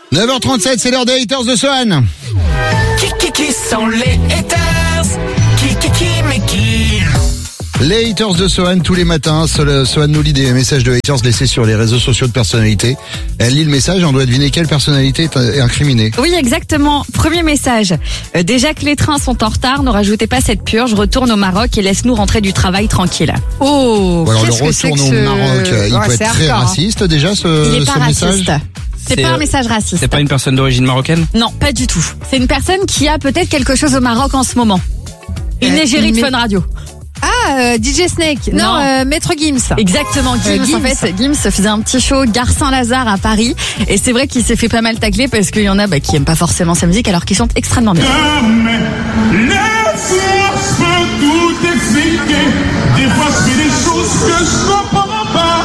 9h37, c'est l'heure des haters de Sohan. Qui sont les haters? Mais qui? Les haters de Sohan tous les matins. Sohan nous lit des messages de haters laissés sur les réseaux sociaux de personnalités. Elle lit le message et on doit deviner quelle personnalité est incriminée. Oui, exactement. Premier message. Déjà que les trains sont en retard, ne rajoutez pas cette purge. Retourne au Maroc et laisse-nous rentrer du travail tranquille. Oh, Ou alors le qu'est-ce que c'est retour que au Maroc, il Ouais, peut c'est être très hardcore, hein. raciste déjà ce Il est pas message. raciste. C'est pas un message raciste. C'est pas une personne d'origine marocaine? Non, pas du tout. C'est une personne qui a peut-être quelque chose au Maroc en ce moment. Une égérie de Fun Radio. DJ Snake. Non. Non, Maître Gims. Exactement, Gims. Gims. En fait, Gims faisait un petit show Gare Saint-Lazare à Paris. Et c'est vrai qu'il s'est fait pas mal tacler parce qu'il y en a qui aiment pas forcément sa musique alors qu'il chante extrêmement bien. La science peut tout expliquer. Des fois, c'est des choses que je comprends pas.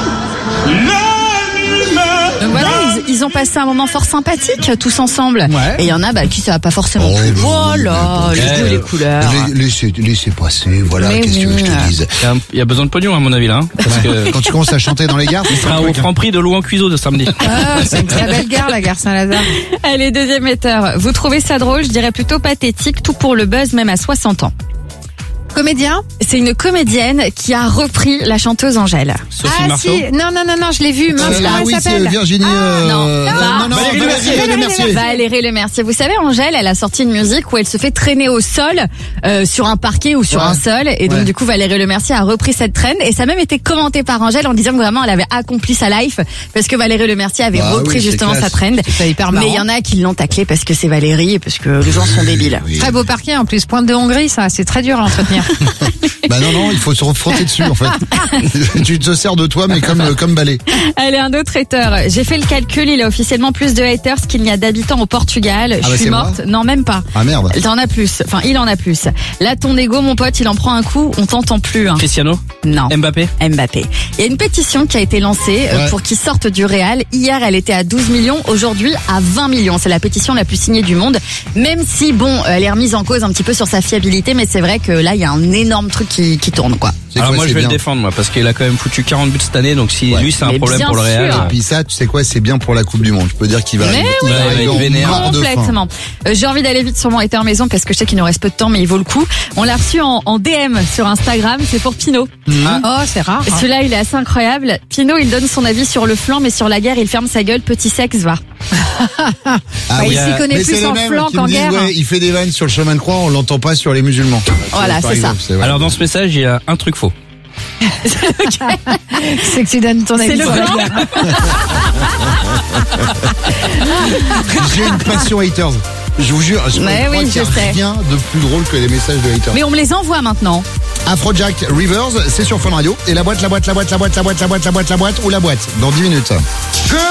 Donc voilà, ils ont passé un moment fort sympathique tous ensemble. Ouais. Et il y en a qui ça va pas forcément Oh, plus. bah, Voilà, les goûts, les couleurs. Laissez passer, voilà, Mais qu'est-ce que tu veux que je te oui. dise. Il y a besoin de pognon à mon avis là. Parce que Quand tu commences à chanter dans les gares, il sera au Franprix de Louan Cuiseau de samedi. Ah, c'est une très belle gare, la gare Saint-Lazare. Allez, deuxième hater. Vous trouvez ça drôle? Je dirais plutôt pathétique, tout pour le buzz, même à 60 ans. Comédien? C'est une comédienne qui a repris la chanteuse Angèle. Sophie Ah Marceau. si, non, je l'ai vu. Mince, comment elle oui, c'est s'appelle? Virginie. non. Valérie Valérie Lemercier. Valérie Lemercier. Vous savez, Angèle, elle a sorti une musique où elle se fait traîner au sol, sur un parquet ou sur Ouais. un sol. Et donc, Ouais. du coup, Valérie Lemercier a repris cette traîne. Et ça a même été commenté par Angèle en disant que vraiment, elle avait accompli sa life. Parce que Valérie Lemercier avait Bah repris oui, c'est justement classe. sa trend. C'est hyper marrant. Mais il y en a qui l'ont taclé parce que c'est Valérie et parce que les gens sont débiles. Oui. Très beau parquet en plus, pointe de Hongrie, ça, c'est très dur à entretenir. Bah non, il faut se frotter dessus en fait. Tu te sers de toi mais comme balai. Allez, un autre hater. J'ai fait le calcul, il a officiellement plus de haters qu'il n'y a d'habitants au Portugal. bah, Je suis c'est moi. morte. Non, même pas. Ah merde. T'en as plus. Enfin, il en a plus. Là, ton ego, mon pote, il en prend un coup, on t'entend plus. Hein. Cristiano. Non. Mbappé. Mbappé. Il y a une pétition qui a été lancée Ouais. pour qu'il sorte du Real. Hier, elle était à 12 millions. Aujourd'hui, à 20 millions. C'est la pétition la plus signée du monde. Même si, elle est remise en cause un petit peu sur sa fiabilité, mais c'est vrai que là, il y a un énorme truc qui tourne, quoi. C'est Alors quoi, moi c'est je vais bien. le défendre moi parce qu'il a quand même foutu 40 buts cette année donc si Ouais. lui c'est un Mais problème bien pour le Real. sûr. Et puis ça, tu sais quoi, c'est bien pour la Coupe du Monde. Je peux dire qu'il va Mais arriver. oui, il va arriver en vénère. mort de faim. Complètement. J'ai envie d'aller vite sur mon hater maison parce que je sais qu'il nous reste peu de temps, mais il vaut le coup. On l'a reçu en DM sur Instagram. C'est pour Pinot. Oh, c'est rare. Celui-là, il est assez incroyable. Pinot, il donne son avis sur le flanc, mais sur la guerre, il ferme sa gueule. Petit sexe, va. Ah Il oui. s'y connaît Mais c'est plus les en mêmes flanc qui qu'en me disent, guerre. ouais, il fait des vannes sur le chemin de croix, on l'entend pas sur les musulmans. Voilà, Par c'est ça. exemple, vrai. Alors dans ce message il y a un truc faux. C'est que tu donnes ton avis. C'est le sur la flanc. guerre. J'ai une passion haters. Je vous jure, je Mais crois oui, qu'il y a je sais. rien de plus drôle que les messages de haters. Mais on me les envoie maintenant. Afrojack Rivers, c'est sur Fun Radio. Et la boîte ou la boîte dans 10 minutes.